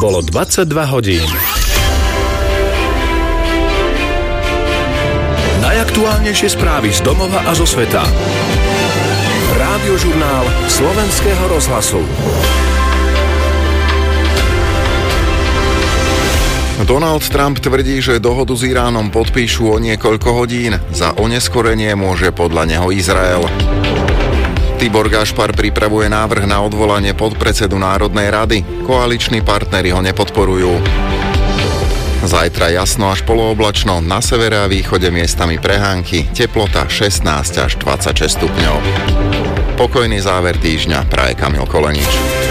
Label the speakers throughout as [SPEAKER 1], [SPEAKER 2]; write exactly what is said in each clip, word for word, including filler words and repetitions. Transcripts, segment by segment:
[SPEAKER 1] Bolo dvadsaťdva hodín. Najaktuálnejšie správy z domova a zo sveta. Rádiožurnál Slovenského rozhlasu.
[SPEAKER 2] Donald Trump tvrdí, že dohodu s Iránom podpíšu o niekoľko hodín. Za oneskorenie môže podľa neho Izrael. Tibor Gašpar pripravuje návrh na odvolanie podpredsedu Národnej rady. Koaliční partneri ho nepodporujú. Zajtra jasno až polooblačno, na severe a východe miestami prehánky, teplota šestnásť až dvadsaťšesť stupňov. Pokojný záver týždňa praje Kamil Kolenič.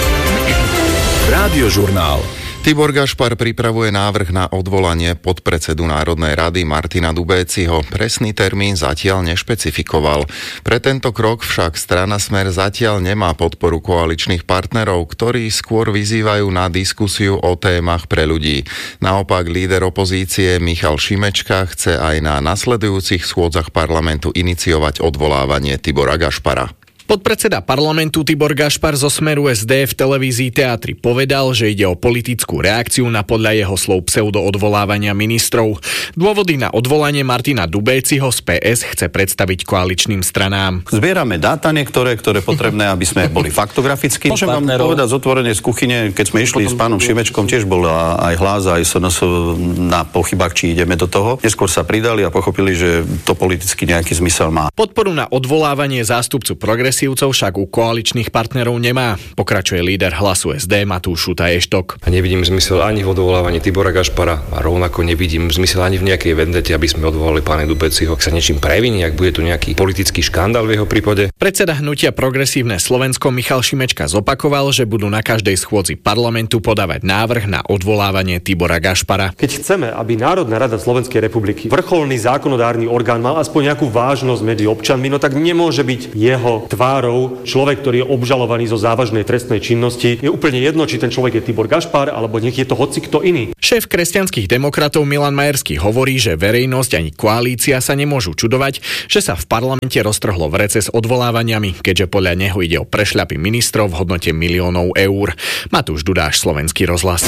[SPEAKER 1] Rádiožurnál.
[SPEAKER 2] Tibor Gašpar pripravuje návrh na odvolanie podpredsedu Národnej rady Martina Dubéciho. Presný termín zatiaľ nešpecifikoval. Pre tento krok však strana Smer zatiaľ nemá podporu koaličných partnerov, ktorí skôr vyzývajú na diskusiu o témach pre ľudí. Naopak líder opozície Michal Šimečka chce aj na nasledujúcich schôdzach parlamentu iniciovať odvolávanie Tibora Gašpara.
[SPEAKER 3] Podpredseda parlamentu Tibor Gašpar zo Smeru es dé v televízii Teatri povedal, že ide o politickú reakciu na podľa jeho slov pseudo-odvolávania ministrov. Dôvody na odvolanie Martina Dubéciho z pé es chce predstaviť koaličným stranám.
[SPEAKER 4] Zbierame dáta niektoré, ktoré potrebné, aby sme boli faktograficky. Môžem vám povedať z otvorene z kuchyne, keď sme išli s pánom Šimečkom, tiež bol aj hlas, aj es en es na pochybách, či ideme do toho. Neskôr sa pridali a pochopili, že to politicky nejaký zmysel má.
[SPEAKER 3] Podporu na odvolávanie zástupcu progresívcov však u koaličných partnerov nemá, pokračuje líder Hlasu es dé Matúš Šutaj-Eštok.
[SPEAKER 5] A nevidím zmysel ani v odvolávaní Tibora Gašpara a rovnako nevidím zmysel ani v nejakej vendete, aby sme odvolali pána Dubéciho. Ak sa niečím previní, ak bude tu nejaký politický škandál v jeho prípade.
[SPEAKER 3] Predseda hnutia Progresívne Slovensko Michal Šimečka zopakoval, že budú na každej schôdzi parlamentu podávať návrh na odvolávanie Tibora Gašpara.
[SPEAKER 6] Keď chceme, aby Národná rada Slovenskej republiky, vrcholný zákonodárny orgán, mal aspoň nejakú vážnosť medzi občanmi, no tak nemôže byť jeho tvárou človek, ktorý je obžalovaný zo závažnej trestnej činnosti. Je úplne jedno, či ten človek je Tibor Gašpar, alebo nech je to hoci kto iný.
[SPEAKER 3] Šéf kresťanských demokratov Milan Majerský hovorí, že verejnosť ani koalícia sa nemôžu čudovať, že sa v parlamente roztrhlo vrece s odvolávaniami, keďže podľa neho ide o prešľapy ministrov v hodnote miliónov eur. Matúš Dudáš, Slovenský rozhlas.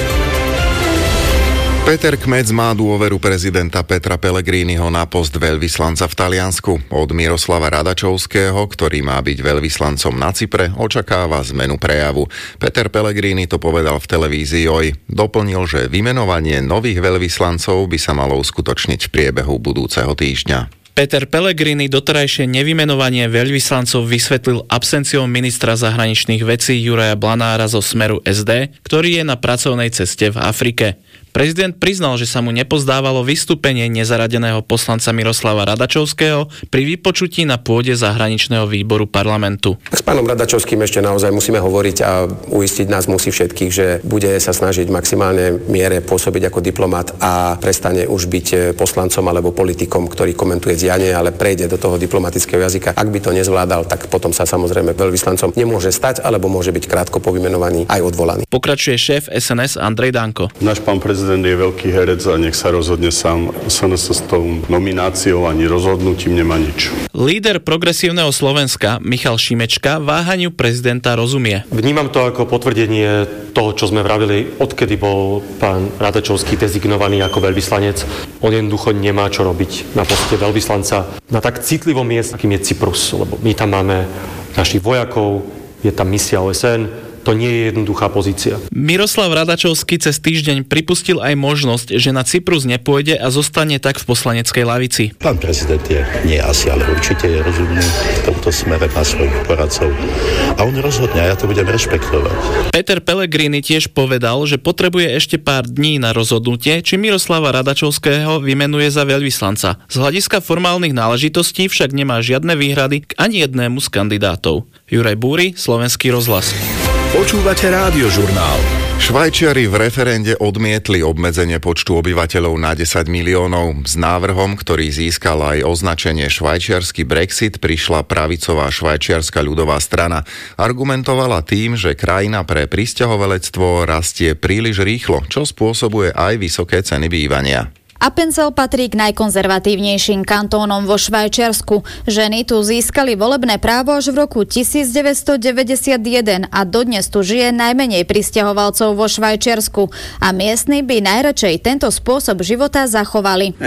[SPEAKER 2] Peter Kmec má dôveru prezidenta Petra Pellegriniho na post veľvyslanca v Taliansku. Od Miroslava Radačovského, ktorý má byť veľvyslancom na Cypre, očakáva zmenu prejavu. Peter Pellegrini to povedal v televízii Oj. Doplnil, že vymenovanie nových veľvyslancov by sa malo uskutočniť v priebehu budúceho týždňa.
[SPEAKER 7] Peter Pellegrini doterajšie nevymenovanie veľvyslancov vysvetlil absenciou ministra zahraničných vecí Juraja Blanára zo Smeru es dé, ktorý je na pracovnej ceste v Afrike. Prezident priznal, že sa mu nepozdávalo vystúpenie nezaradeného poslanca Miroslava Radačovského pri vypočutí na pôde zahraničného výboru parlamentu.
[SPEAKER 8] S pánom Radačovským ešte naozaj musíme hovoriť a uistiť nás musí všetkých, že bude sa snažiť maximálne miere pôsobiť ako diplomat a prestane už byť poslancom alebo politikom, ktorý komentuje dianie, ale prejde do toho diplomatického jazyka. Ak by to nezvládal, tak potom sa samozrejme veľvyslancom nemôže stať alebo môže byť krátko po vymenovaní aj odvolaný.
[SPEAKER 7] Pokračuje šéf es en es Andrej Danko.
[SPEAKER 9] Náš pán prezident je veľký herec a nech sa rozhodne sám. es en es s tou nomináciou ani rozhodnutím nemá nič.
[SPEAKER 7] Líder Progresívneho Slovenska Michal Šimečka váhaniu prezidenta rozumie.
[SPEAKER 6] Vnímam to ako potvrdenie toho, čo sme vravili, odkedy bol pán Radačovský dezignovaný ako veľvyslanec. On jednoducho nemá čo robiť na poste veľvyslanca na tak citlivom mieste, akým je Cyprus, lebo my tam máme našich vojakov, je tam misia ó es en. To nie je jednoduchá pozícia.
[SPEAKER 7] Miroslav Radačovský cez týždeň pripustil aj možnosť, že na Cyprus nepôjde a zostane tak v poslaneckej lavici.
[SPEAKER 10] Pán prezident je nie asi, ale určite je rozumný v tomto smere, má svojich poradcov a on rozhodne a ja to budem rešpektovať.
[SPEAKER 7] Peter Pellegrini tiež povedal, že potrebuje ešte pár dní na rozhodnutie, či Miroslava Radačovského vymenuje za veľvyslanca. Z hľadiska formálnych náležitostí však nemá žiadne výhrady k ani jednému z kandidátov. Juraj Búry, Slovenský rozhlas.
[SPEAKER 1] Počúvate Rádiožurnál.
[SPEAKER 2] Švajčiari v referende odmietli obmedzenie počtu obyvateľov na desať miliónov. S návrhom, ktorý získal aj označenie švajčiarsky Brexit, prišla pravicová švajčiarska ľudová strana. Argumentovala tým, že krajina pre prisťahovalectvo rastie príliš rýchlo, čo spôsobuje aj vysoké ceny bývania.
[SPEAKER 11] Appenzell patrí k najkonzervatívnejším kantónom vo Švajčiarsku. Ženy tu získali volebné právo až v roku devätnásťstodeväťdesiatjeden a dodnes tu žije najmenej prisťahovalcov vo Švajčiarsku a miestni by najradšej tento spôsob života zachovali.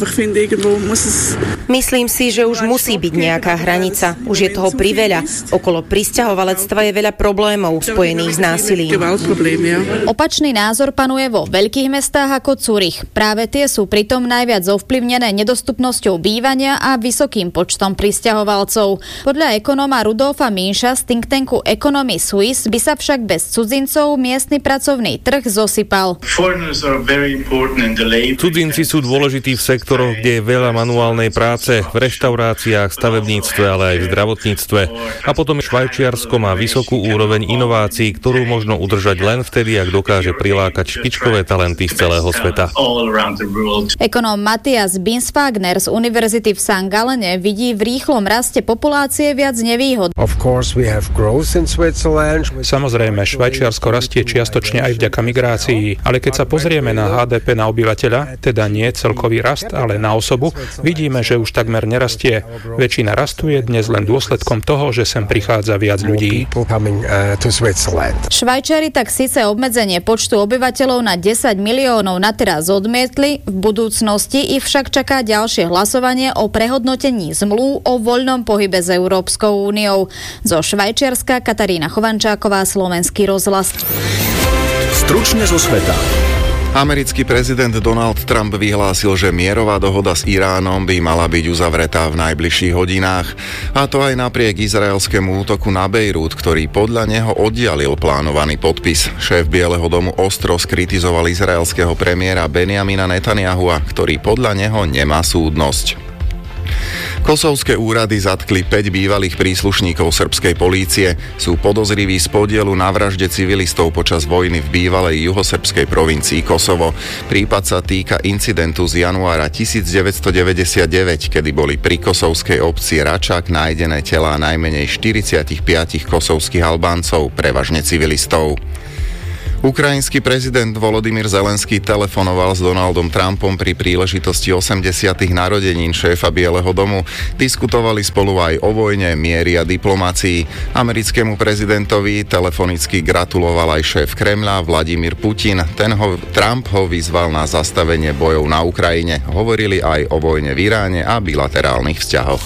[SPEAKER 12] Myslím si, že už musí byť nejaká hranica. Už je toho priveľa. Okolo prisťahovalectva je veľa problémov spojených s násilím.
[SPEAKER 11] Opačný názor panuje vo veľkých mestách ako Zurich. Práve tie sú pritom najviac ovplyvnené nedostupnosťou bývania a vysokým počtom prisťahovalcov. Podľa ekonóma Rudolfa Mínša z think tanku Economy Suisse by sa však bez cudzincov miestny pracovný trh zosypal.
[SPEAKER 13] Cudzinci sú dôležití v sektoroch, kde je veľa manuálnej práce, v reštauráciách, stavebníctve, ale aj v zdravotníctve. A potom Švajčiarsko má vysokú úroveň inovácií, ktorú možno udržať len vtedy, ak dokáže prilákať špičkové talenty z celého sveta.
[SPEAKER 11] Ekonóm Matthias Binswagner z Univerzity v Sankt Gallene vidí v rýchlom raste populácie viac nevýhod.
[SPEAKER 14] Samozrejme, Švajčiarsko rastie čiastočne aj vďaka migrácii, ale keď sa pozrieme na há dé pé na obyvateľa, teda nie celkový rast, ale na osobu, vidíme, že už takmer nerastie. Väčšina rastu je dnes len dôsledkom toho, že sem prichádza viac ľudí.
[SPEAKER 11] Švajčiari tak síce obmedzenie počtu obyvateľov na desať miliónov na teraz odmietli, v budúcnosti ich však čaká ďalšie hlasovanie o prehodnotení zmluv o voľnom pohybe s Európskou úniou. Zo Švajčiarska Katarína Chovančáková, Slovenský rozhlas.
[SPEAKER 1] Stručne zo sveta.
[SPEAKER 2] Americký prezident Donald Trump vyhlásil, že mierová dohoda s Iránom by mala byť uzavretá v najbližších hodinách. A to aj napriek izraelskému útoku na Bejrút, ktorý podľa neho oddialil plánovaný podpis. Šéf Bieleho domu ostro skritizoval izraelského premiéra Benjamina Netanyahua, ktorý podľa neho nemá súdnosť. Kosovské úrady zatkli päť bývalých príslušníkov srbskej polície. Sú podozriví z podielu na vražde civilistov počas vojny v bývalej juhosrbskej provincii Kosovo. Prípad sa týka incidentu z januára devätnásťstodeväťdesiatdeväť, kedy boli pri kosovskej obci Račak nájdené telá najmenej štyridsaťpäť kosovských Albáncov, prevažne civilistov. Ukrajinský prezident Volodymyr Zelenský telefonoval s Donaldom Trumpom pri príležitosti osemdesiatych narodenín šéfa Bieleho domu. Diskutovali spolu aj o vojne, mieri a diplomácii. Americkému prezidentovi telefonicky gratuloval aj šéf Kremľa Vladimír Putin. Ten ho, Trump ho vyzval na zastavenie bojov na Ukrajine. Hovorili aj o vojne v Iráne a bilaterálnych vzťahoch.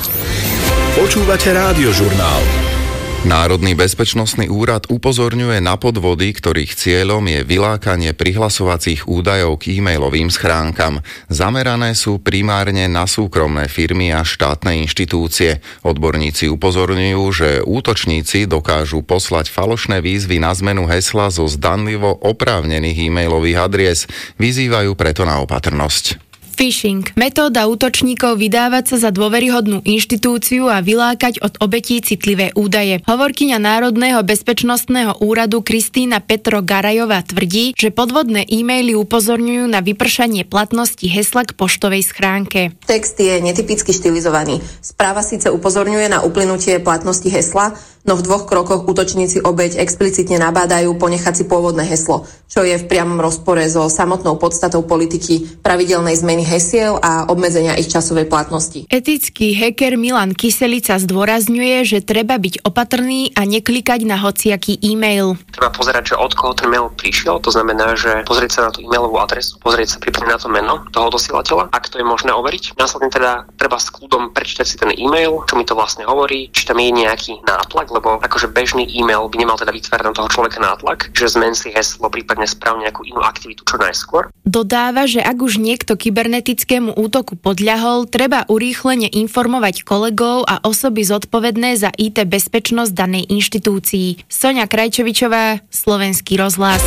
[SPEAKER 1] Počúvate Rádiožurnál.
[SPEAKER 2] Národný bezpečnostný úrad upozorňuje na podvody, ktorých cieľom je vylákanie prihlasovacích údajov k e-mailovým schránkam. Zamerané sú primárne na súkromné firmy a štátne inštitúcie. Odborníci upozorňujú, že útočníci dokážu poslať falošné výzvy na zmenu hesla zo zdanlivo oprávnených e-mailových adries. Vyzývajú preto na opatrnosť.
[SPEAKER 15] Phishing. Metóda útočníkov vydávať sa za dôveryhodnú inštitúciu a vylákať od obetí citlivé údaje. Hovorkyňa Národného bezpečnostného úradu Kristína Petro Garajová tvrdí, že podvodné e-maily upozorňujú na vypršanie platnosti hesla k poštovej schránke.
[SPEAKER 16] Text je netypicky štilizovaný. Správa síce upozorňuje na uplynutie platnosti hesla, no v dvoch krokoch útočníci obeť explicitne nabádajú ponechať si pôvodné heslo, čo je v priamom rozpore so samotnou podstatou politiky pravidelnej zmeny hesiel a obmedzenia ich časovej platnosti.
[SPEAKER 15] Etický hacker Milan Kyselica zdôrazňuje, že treba byť opatrný a neklikať na hociaký e-mail.
[SPEAKER 17] Treba pozerať, že od koho ten mail prišiel, to znamená, že pozrieť sa na tú e-mailovú adresu, pozrieť sa prípadne na to meno toho dosielateľa, ak to je možné overiť. Následne teda treba s kľudom prečítať si ten e-mail, čo mi to vlastne hovorí, či tam je nejaký nátlak, lebo akože bežný e-mail by nemal teda vytvárať na toho človeka nátlak, že zmen si heslo, prípadne sprav nejakú inú aktivitu čo najskôr.
[SPEAKER 15] Dodáva, že ak už niekto kybernetickému útoku podľahol, treba urýchlene informovať kolegov a osoby zodpovedné za í té bezpečnosť danej inštitúcii. Soňa Krajčovičová, Slovenský rozhlas.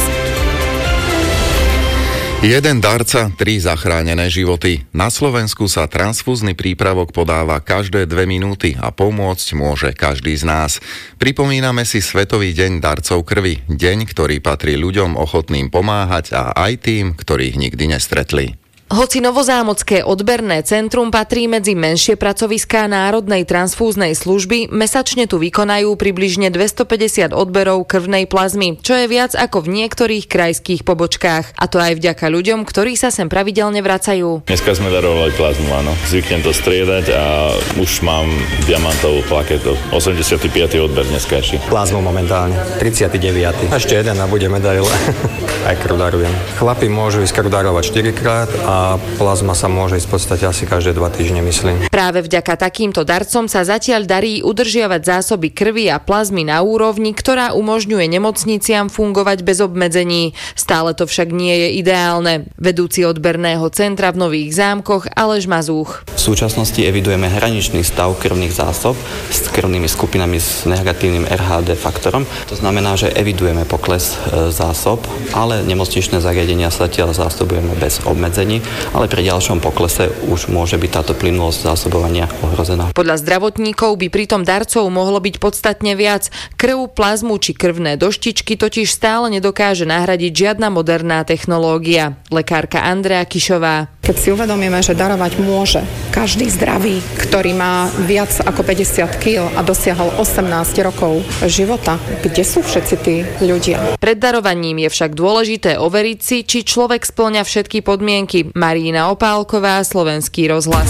[SPEAKER 2] Jeden darca, tri zachránené životy. Na Slovensku sa transfúzny prípravok podáva každé dve minúty a pomôcť môže každý z nás. Pripomíname si Svetový deň darcov krvi. Deň, ktorý patrí ľuďom ochotným pomáhať a aj tým, ktorých nikdy nestretli.
[SPEAKER 18] Hoci Novozámocké odberné centrum patrí medzi menšie pracoviská Národnej transfúznej služby, mesačne tu vykonajú približne dvestopäťdesiat odberov krvnej plazmy, čo je viac ako v niektorých krajských pobočkách. A to aj vďaka ľuďom, ktorí sa sem pravidelne vracajú.
[SPEAKER 19] Dneska sme darovali plazmu, áno. Zvyknem to striedať a už mám diamantovú plaketu. osemdesiaty piaty odber dneska ešte.
[SPEAKER 20] Plazmu momentálne, tridsiaty deviaty Ešte jeden a bude medaile. Aj krv darujem. Chlapi môžu ísť krv darovať štyrikrát a plazma sa môže ísť v podstate asi každé dva týždne, myslím.
[SPEAKER 18] Práve vďaka takýmto darcom sa zatiaľ darí udržiavať zásoby krvi a plazmy na úrovni, ktorá umožňuje nemocniciam fungovať bez obmedzení. Stále to však nie je ideálne. Vedúci odberného centra v Nových Zámkoch Aleš Mazúch.
[SPEAKER 21] V súčasnosti evidujeme hraničný stav krvných zásob s krvnými skupinami s negatívnym er há dé faktorom. To znamená, že evidujeme pokles zásob, ale nemocničné zariadenia sa zatiaľ zásobujeme bez obmedzení, ale pri ďalšom poklese už môže byť táto plynulosť zásobovania ohrozená.
[SPEAKER 18] Podľa zdravotníkov by pritom darcov mohlo byť podstatne viac. Krv, plazmu či krvné doštičky totiž stále nedokáže nahradiť žiadna moderná technológia. Lekárka Andrea Kišová.
[SPEAKER 22] Keď si uvedomíme, že darovať môže každý zdravý, ktorý má viac ako päťdesiat kíl a dosiahol osemnásť rokov života, kde sú všetci tí ľudia?
[SPEAKER 18] Pred darovaním je však dôležité overiť si, či človek spĺňa všetky podmienky. Marína Opálková, Slovenský rozhlas.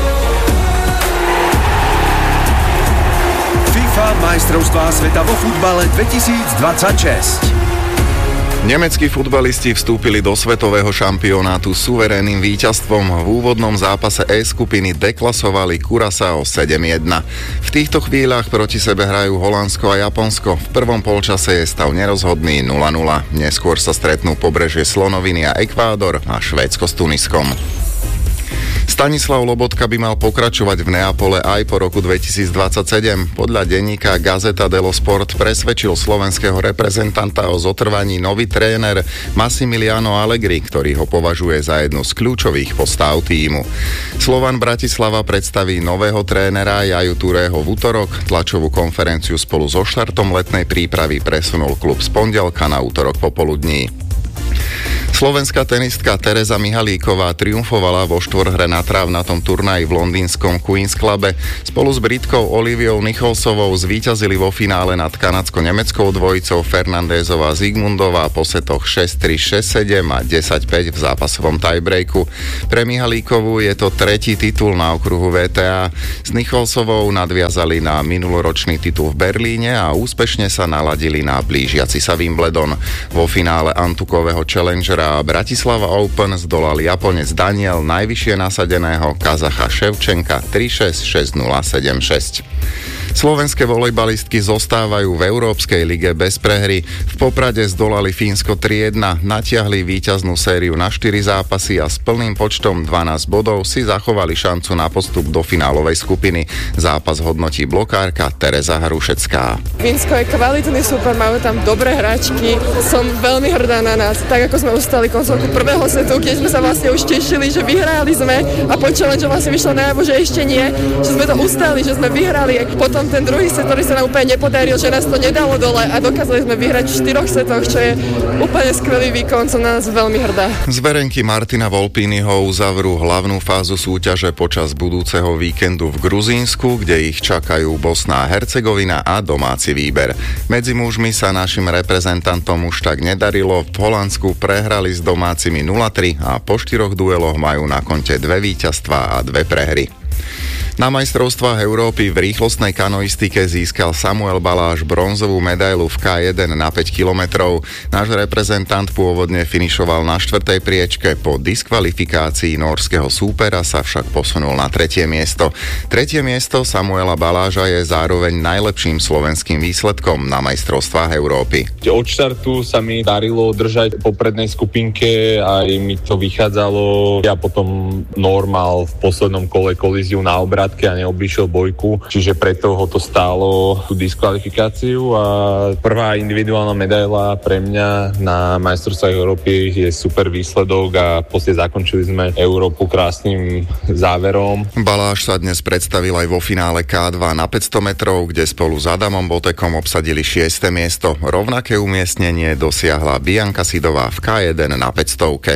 [SPEAKER 1] FIFA majstrovstvá sveta vo futbale dvetisícdvadsaťšesť.
[SPEAKER 2] Nemeckí futbalisti vstúpili do svetového šampionátu suverénnym víťazstvom. V úvodnom zápase E skupiny deklasovali Curaçao sedem jedna. V týchto chvíľach proti sebe hrajú Holandsko a Japonsko. V prvom polčase je stav nerozhodný nula nula. Neskôr sa stretnú pobrežie Slonoviny a Ekvádor a Švédsko s Tuniskom. Stanislav Lobotka by mal pokračovať v Neapole aj po roku dvetisícdvadsaťsedem. Podľa denníka Gazeta dello Sport presvedčil slovenského reprezentanta o zotrvaní nový tréner Massimiliano Allegri, ktorý ho považuje za jednu z kľúčových postáv tímu. Slovan Bratislava predstaví nového trénera Jaju Tureho v útorok. Tlačovú konferenciu spolu so štartom letnej prípravy presunul klub z pondelka na útorok popoludní. Slovenská tenistka Tereza Mihalíková triumfovala vo štvorhre na trávnatom turnaji v londýnskom Queen's Clube. Spolu s Britkou Oliviou Nicholsovou zvíťazili vo finále nad kanadsko-nemeckou dvojicou Fernandézová Zigmundová po setoch šesť tri, šesť sedem a desať päť v zápasovom tiebreaku. Pre Mihalíkovú je to tretí titul na okruhu vé té á. S Nicholsovou nadviazali na minuloročný titul v Berlíne a úspešne sa naladili na blížiaci sa Wimbledon. Vo finále antukového Challengera a Bratislava Open zdolal Japonec Daniel najvyššie nasadeného Kazacha Ševčenka tri šesť, šesť nula, sedem šesť. Slovenské volejbalistky zostávajú v Európskej lige bez prehry. V Poprade zdolali Fínsko tri jedna, natiahli víťaznú sériu na štyri zápasy a s plným počtom dvanásť bodov si zachovali šancu na postup do finálovej skupiny. Zápas hodnotí blokárka Tereza Hrušecká.
[SPEAKER 23] Fínsko je kvalitný super, majú tam dobré hráčky. Som veľmi hrdá na nás, tak ako sme ustali koncovku prvého setu, keď sme sa vlastne už tešili, že vyhrali sme a po challenge vlastne vyšlo najavo, že ešte nie, že sme to ustali, že sme vyhrali. Potom ten druhý set, ktorý sa nám úplne nepodaril, že nás to nedalo dole a dokázali sme vyhrať v štyroch setoch, čo je úplne skvelý výkon, som na nás veľmi hrdá.
[SPEAKER 2] Zverenky Martina Volpiniho uzavrú hlavnú fázu súťaže počas budúceho víkendu v Gruzínsku, kde ich čakajú Bosna a Hercegovina a domáci výber. Medzi mužmi sa našim reprezentantom už tak nedarilo. V Holandsku prehrali s domácimi nula tri a po štyroch dueloch majú na konte dve víťazstvá a dve prehry. Na majstrovstvách Európy v rýchlostnej kanoistike získal Samuel Baláš bronzovú medailu v ká jeden na päť kilometrov. Náš reprezentant pôvodne finišoval na štvrtej priečke, po diskvalifikácii nórskeho súpera sa však posunul na tretie miesto. Tretie miesto Samuela Baláža je zároveň najlepším slovenským výsledkom na majstrovstvách Európy.
[SPEAKER 24] Od štartu sa mi darilo držať po prednej skupinke, aj mi to vychádzalo. Ja potom normál v poslednom kole kolíziu na obrátke a neoblišiel bojku, čiže preto ho to stálo tú diskvalifikáciu a prvá individuálna medaila pre mňa na majstrovstvách Európy je super výsledok a posledy zakončili sme Európu krásnym záverom.
[SPEAKER 2] Baláš sa dnes predstavil aj vo finále ká dva na päťsto metrov, kde spolu s Adamom Botekom obsadili šieste miesto. Rovnaké umiestnenie dosiahla Bianca Sidová v ká jeden na päťstovke.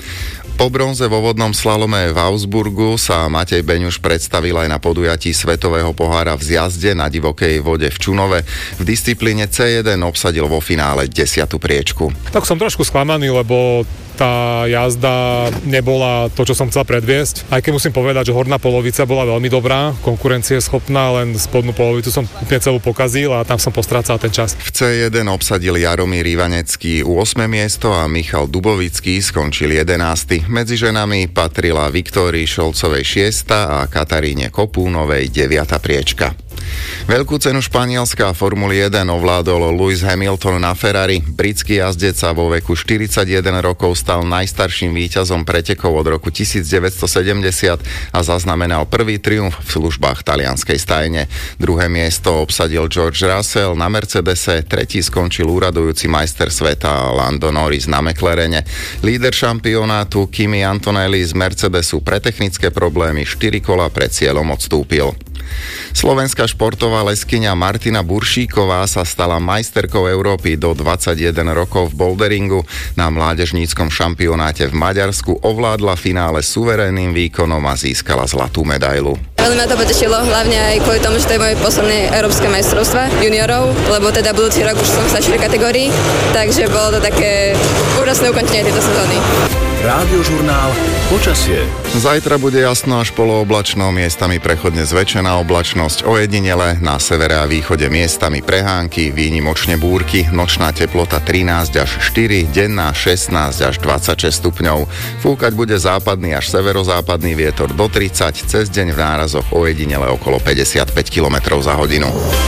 [SPEAKER 2] Po bronze vo vodnom slalome v Augsburgu sa Matej Beňuš predstavil aj na podujatí Svetového pohára v zjazde na divokej vode v Čunove. V disciplíne cé jeden obsadil vo finále desiatu priečku.
[SPEAKER 3] Tak som trošku sklamaný, lebo tá jazda nebola to, čo som chcel predviesť. Aj keď musím povedať, že horná polovica bola veľmi dobrá, konkurencieschopná, len spodnú polovicu som úplne celú pokazil a tam som postrácal ten čas.
[SPEAKER 2] V cé jeden obsadil Jaromír Ivanecký ôsme miesto a Michal Dubovický skončil jedenásty. Medzi ženami patrila Viktórii Šolcovej šiesta a Kataríne Kopúnovej deviata priečka. Veľkú cenu Španielska Formuly jeden ovládol Lewis Hamilton na Ferrari. Britský jazdec sa vo veku štyridsaťjeden rokov stal najstarším víťazom pretekov od roku devätnásťstosedemdesiat a zaznamenal prvý triumf v službách talianskej stajne. Druhé miesto obsadil George Russell na Mercedese, tretí skončil úradujúci majster sveta Lando Norris na McLarene. Líder šampionátu Kimi Antonelli z Mercedesu pre technické problémy štyri kola pred cieľom odstúpil. Slovenská športová leskyňa Martina Buršíková sa stala majsterkou Európy do dvadsaťjeden rokov v boulderingu. Na mládežníckom šampionáte v Maďarsku ovládla finále suverénnym výkonom a získala zlatú medailu.
[SPEAKER 4] Veľmi ma to potešilo, hlavne aj kvôli tomu, že to je moje posledné európske majstrovstvá juniorov, lebo teda budúci rok už som v staršej kategórii, takže bolo to také úžasné ukončenie tejto sezóny.
[SPEAKER 1] Rádiožurnál počasie.
[SPEAKER 2] Zajtra bude jasno až polooblačno, miestami prechodne zväčšená oblačnosť, ojedinele na severe a východe miestami prehánky, výnimočne búrky, nočná teplota trinásť až štyri, denná šestnásť až dvadsaťšesť stupňov. Fúkať bude západný až severozápadný vietor do tridsať, cez deň v nárazoch ojedinele okolo päťdesiatpäť kilometrov za hodinu.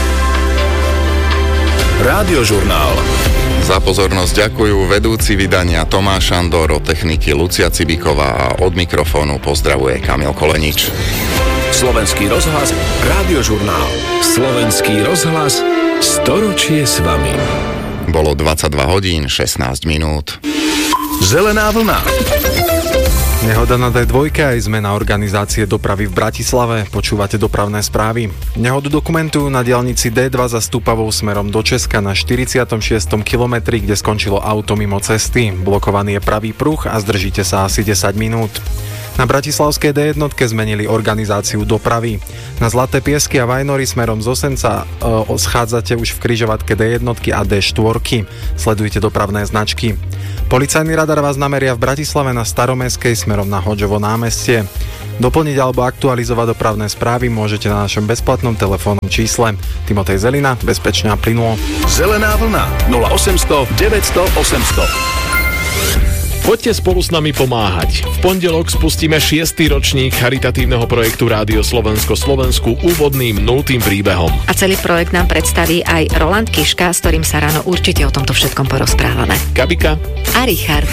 [SPEAKER 1] Rádiožurnál.
[SPEAKER 2] Za pozornosť ďakujú vedúci vydania Tomáš Andor, od techniky Lucia Cibiková a od mikrofónu pozdravuje Kamil Kolenič.
[SPEAKER 1] Slovenský rozhlas, Rádiožurnál. Slovenský rozhlas, storočie s vami.
[SPEAKER 2] Bolo dvadsaťdva hodín, šestnásť minút.
[SPEAKER 1] Zelená vlna.
[SPEAKER 5] Nehoda na dé dva aj zmena organizácie dopravy v Bratislave. Počúvate dopravné správy. Nehodu dokumentujú na diaľnici dé dva za Stupavou smerom do Česka na štyridsiatom šiestom kilometri, kde skončilo auto mimo cesty. Blokovaný je pravý pruh a zdržíte sa asi desať minút. Na bratislavskej dé jedna zmenili organizáciu dopravy. Na Zlaté Piesky a Vajnory smerom z Osenca e, schádzate už v križovatke dé jedna a dé štyri. Sledujte dopravné značky. Policajný radar vás nameria v Bratislave na Staromestskej smerom na Hodžovo námestie. Doplniť alebo aktualizovať dopravné správy môžete na našom bezplatnom telefónnom čísle. Timotej Zelina, bezpečne a plynulo.
[SPEAKER 1] Zelená vlna nula osemsto deväťsto osemsto.
[SPEAKER 8] Poďte spolu s nami pomáhať. V pondelok spustíme šiesty ročník charitatívneho projektu Rádio Slovensko Slovensku úvodným nultým príbehom.
[SPEAKER 25] A celý projekt nám predstaví aj Roland Kiška, s ktorým sa ráno určite o tomto všetkom porozprávame.
[SPEAKER 8] Gabika
[SPEAKER 25] a Richard.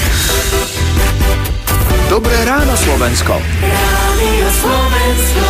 [SPEAKER 1] Dobré ráno, Slovensko. Rádio Slovensko.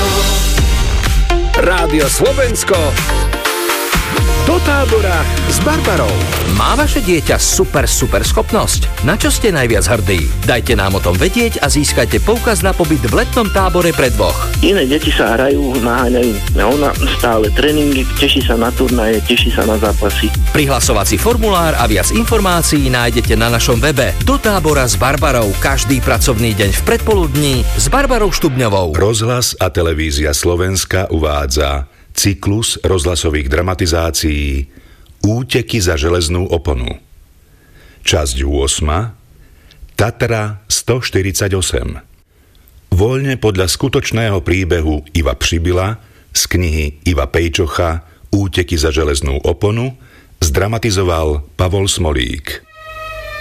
[SPEAKER 1] Rádio Slovensko. Do tábora s Barbarou. Má vaše dieťa super, super schopnosť? Na čo ste najviac hrdí? Dajte nám o tom vedieť a získajte poukaz na pobyt v letnom tábore pre dvoch.
[SPEAKER 26] Iné deti sa hrajú, naháňajú. Ona stále tréningy, teší sa na turnaje, teší sa na zápasy.
[SPEAKER 1] Prihlasovací formulár a viac informácií nájdete na našom webe. Do tábora s Barbarou každý pracovný deň v predpoludní s Barbarou Štubňovou.
[SPEAKER 27] Rozhlas a televízia Slovenska uvádza cyklus rozhlasových dramatizácií Úteky za železnú oponu. Časť ôsma. Tatra stoštyridsaťosem. Voľne podľa skutočného príbehu Iva Přibila z knihy Iva Pejčocha Úteky za železnú oponu zdramatizoval Pavol Smolík.